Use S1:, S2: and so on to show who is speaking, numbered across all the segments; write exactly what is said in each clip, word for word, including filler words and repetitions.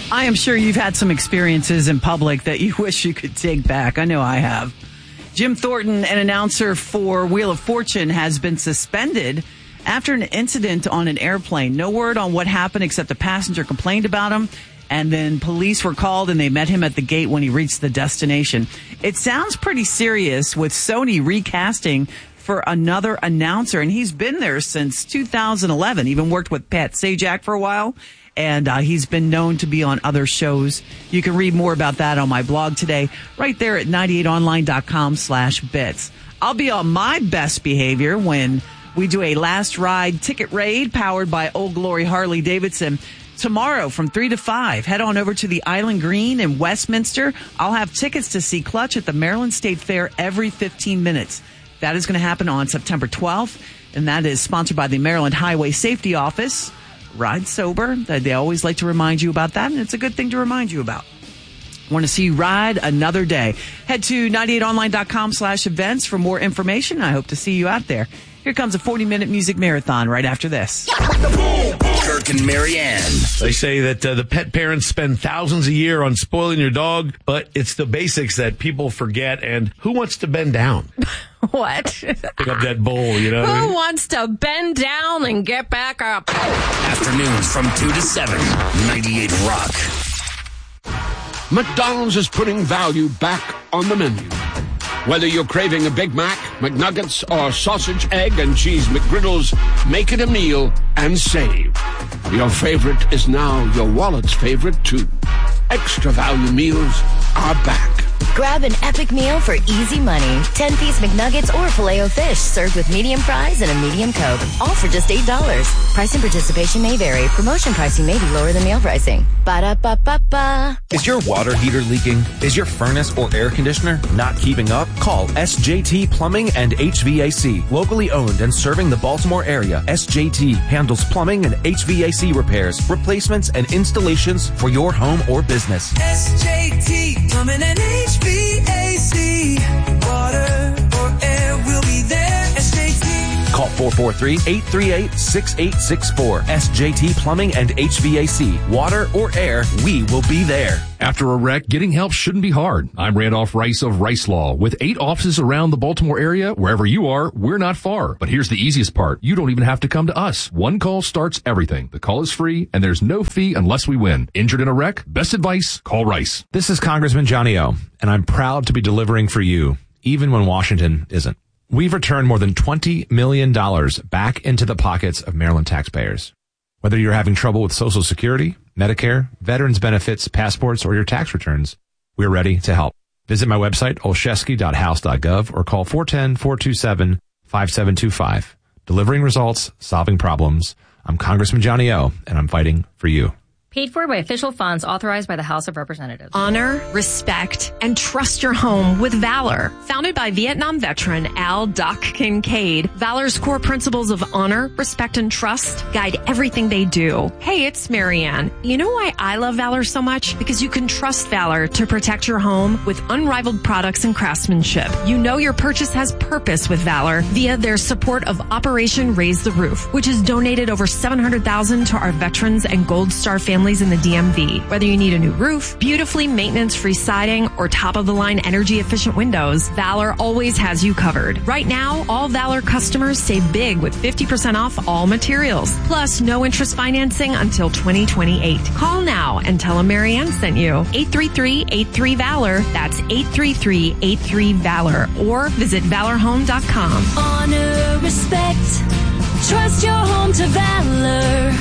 S1: I am sure you've had some experiences in public that you wish you could take back. I know I have. Jim Thornton, an announcer for Wheel of Fortune, has been suspended after an incident on an airplane. No word on what happened except a passenger complained about him, and then police were called and they met him at the gate when he reached the destination. It sounds pretty serious with Sony recasting for another announcer, and he's been there since two thousand eleven. Even worked with Pat Sajak for a while, and uh, he's been known to be on other shows. You can read more about that on my blog today, right there at ninety-eight online dot com slash bits. I'll be on my best behavior when we do a last ride ticket raid powered by Old Glory Harley Davidson. Tomorrow from three to five, head on over to the Island Green in Westminster. I'll have tickets to see Clutch at the Maryland State Fair every fifteen minutes. That is going to happen on September twelfth, and that is sponsored by the Maryland Highway Safety Office. Ride sober. They always like to remind you about that, and it's a good thing to remind you about. Want to see you ride another day? Head to ninety-eight online dot com slash events for more information. I hope to see you out there. Here comes a forty-minute music marathon right after this.
S2: Kirk and Marianne.
S3: They say that uh, the pet parents spend thousands a year on spoiling your dog, but it's the basics that people forget. And who wants to bend down?
S4: What?
S3: Pick up that bowl, you know?
S4: Who wants to bend down and get back up?
S2: Afternoons from two to seven, ninety-eight Rock.
S5: McDonald's is putting value back on the menu. Whether you're craving a Big Mac, McNuggets, or sausage, egg, and cheese McGriddles, make it a meal and save. Your favorite is now your wallet's favorite, too. Extra value meals are back.
S6: Grab an epic meal for easy money. ten-piece McNuggets or Filet-O-Fish served with medium fries and a medium Coke. All for just eight dollars. Price and participation may vary. Promotion pricing may be lower than meal pricing. Ba-da-ba-ba-ba.
S7: Is your water heater leaking? Is your furnace or air conditioner not keeping up? Call S J T Plumbing and H V A C. Locally owned and serving the Baltimore area, S J T handles plumbing and H V A C repairs, replacements, and installations for your home or business.
S8: S J T Plumbing and H V A C. Water or air will be there. S J T.
S7: Call four four three, eight three eight, six eight six four. S J T Plumbing and H V A C. Water or air, we will be there.
S9: After a wreck, getting help shouldn't be hard. I'm Randolph Rice of Rice Law. With eight offices around the Baltimore area, wherever you are, we're not far. But here's the easiest part. You don't even have to come to us. One call starts everything. The call is free, and there's no fee unless we win. Injured in a wreck? Best advice, call Rice.
S10: This is Congressman Johnny O, and I'm proud to be delivering for you, even when Washington isn't. We've returned more than twenty million dollars back into the pockets of Maryland taxpayers. Whether you're having trouble with Social Security, Medicare, veterans benefits, passports, or your tax returns, we're ready to help. Visit my website, olszewski dot house dot gov, or call four one zero, four two seven, five seven two five. Delivering results, solving problems. I'm Congressman Johnny O, and I'm fighting for you.
S11: Paid for by official funds authorized by the House of Representatives.
S12: Honor, respect, and trust your home with Valor. Founded by Vietnam veteran Al Doc Kincaid, Valor's core principles of honor, respect, and trust guide everything they do. Hey, it's Marianne. You know why I love Valor so much? Because you can trust Valor to protect your home with unrivaled products and craftsmanship. You know your purchase has purpose with Valor via their support of Operation Raise the Roof, which has donated over seven hundred thousand dollars to our veterans and Gold Star families in the D M V. Whether you need a new roof, beautifully maintenance-free siding, or top-of-the-line energy-efficient windows, Valor always has you covered. Right now, all Valor customers save big with fifty percent off all materials, plus no interest financing until twenty twenty-eight. Call now and tell them Marianne sent you. eight three three, eight three, VALOR. That's eight three three, eight three, VALOR. Or visit valor home dot com.
S8: Honor, respect, trust your home to Valor.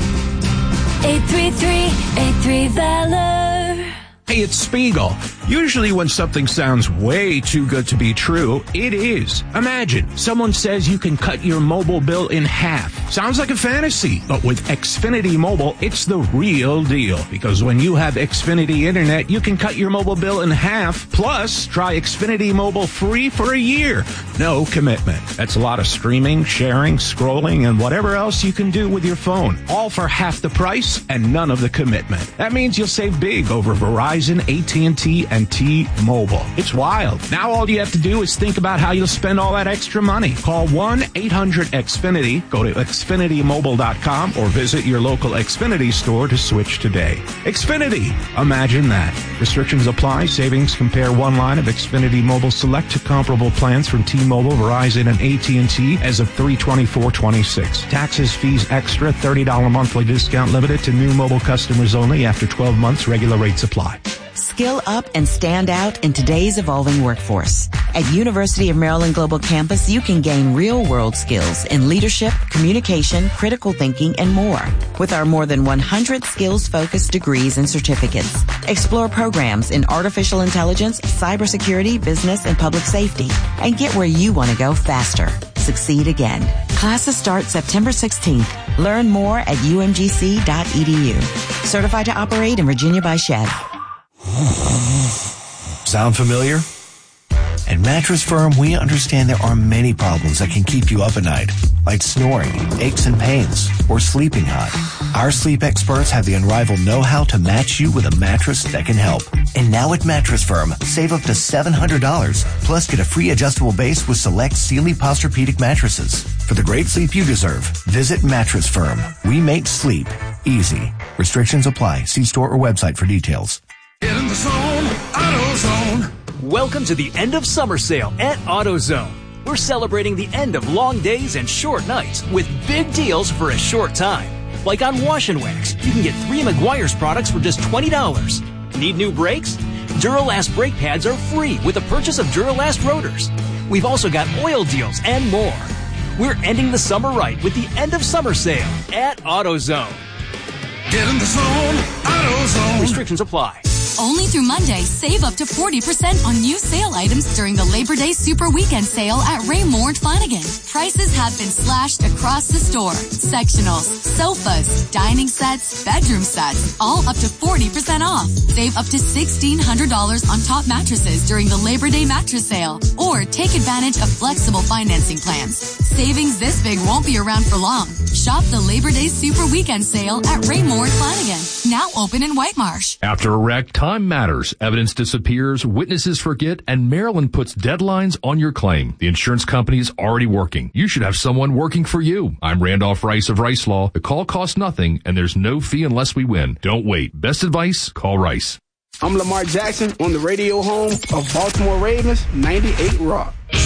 S8: eight three three, eight three, VALOR.
S13: Hey, it's Spiegel. Usually when something sounds way too good to be true, it is. Imagine, someone says you can cut your mobile bill in half. Sounds like a fantasy, but with Xfinity Mobile, it's the real deal. Because when you have Xfinity Internet, you can cut your mobile bill in half, plus try Xfinity Mobile free for a year. No commitment. That's a lot of streaming, sharing, scrolling, and whatever else you can do with your phone. All for half the price and none of the commitment. That means you'll save big over Verizon, Verizon, A T and T, and T-Mobile. It's wild. Now all you have to do is think about how you'll spend all that extra money. Call one eight hundred X Finity, go to Xfinity Mobile dot com, or visit your local Xfinity store to switch today. Xfinity. Imagine that. Restrictions apply. Savings compare one line of Xfinity Mobile Select to comparable plans from T-Mobile, Verizon, and A T and T as of three twenty-four twenty-six. Taxes, fees extra, thirty dollars monthly discount limited to new mobile customers only. After twelve months, regular rates apply.
S14: Skill up and stand out in today's evolving workforce. At University of Maryland Global Campus, you can gain real-world skills in leadership, communication, critical thinking, and more. With our more than one hundred skills-focused degrees and certificates, explore programs in artificial intelligence, cybersecurity, business, and public safety, and get where you want to go faster. Succeed again. Classes start September sixteenth. Learn more at U M G C dot E D U. Certified to operate in Virginia by S H E D.
S15: Sound familiar? At Mattress Firm, we understand there are many problems that can keep you up at night, like snoring, aches and pains, or sleeping hot. Our sleep experts have the unrivaled know-how to match you with a mattress that can help. And now at Mattress Firm, save up to seven hundred dollars, plus get a free adjustable base with select Sealy Posturepedic mattresses. For the great sleep you deserve, visit Mattress Firm. We make sleep easy. Restrictions apply. See store or website for details.
S16: Get in the zone, AutoZone.
S17: Welcome to the end of summer sale at AutoZone. We're celebrating the end of long days and short nights with big deals for a short time. Like on Wash and Wax, you can get three Meguiar's products for just twenty dollars. Need new brakes? Duralast brake pads are free with the purchase of Duralast rotors. We've also got oil deals and more. We're ending the summer right with the end of summer sale at AutoZone.
S16: Get in the zone, AutoZone.
S17: Restrictions apply.
S18: Only through Monday, save up to forty percent on new sale items during the Labor Day Super Weekend sale at Raymore and Flanagan. Prices have been slashed across the store. Sectionals, sofas, dining sets, bedroom sets, all up to forty percent off. Save up to sixteen hundred dollars on top mattresses during the Labor Day mattress sale. Or take advantage of flexible financing plans. Savings this big won't be around for long. Shop the Labor Day Super Weekend sale at Raymore and Flanagan. Now open in White Marsh.
S9: After a wreck, time matters. Evidence disappears, witnesses forget, and Maryland puts deadlines on your claim. The insurance company is already working. You should have someone working for you. I'm Randolph Rice of Rice Law. The call costs nothing, and there's no fee unless we win. Don't wait. Best advice? Call Rice.
S19: I'm Lamar Jackson on the radio home of Baltimore Ravens, ninety-eight Rock.